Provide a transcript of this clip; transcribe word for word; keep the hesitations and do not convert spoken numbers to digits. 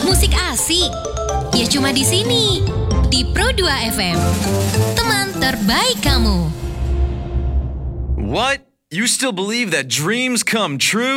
Musik asik, ya cuma di sini, di Pro dua F M. Teman terbaik kamu. What? You still believe that dreams come true?